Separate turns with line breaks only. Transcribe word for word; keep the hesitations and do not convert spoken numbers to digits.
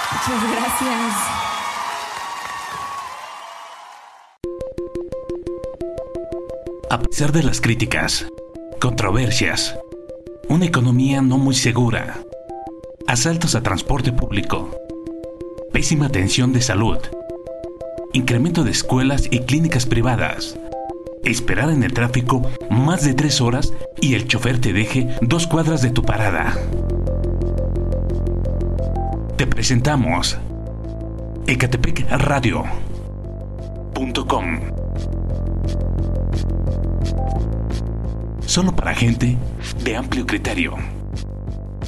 Muchas gracias.
A pesar de las críticas, controversias, una economía no muy segura, asaltos a transporte público, pésima atención de salud, incremento de escuelas y clínicas privadas, esperar en el tráfico más de tres horas y el chofer te deje dos cuadras de tu parada. Te presentamos ecatepec radio punto com. Solo para gente de amplio criterio.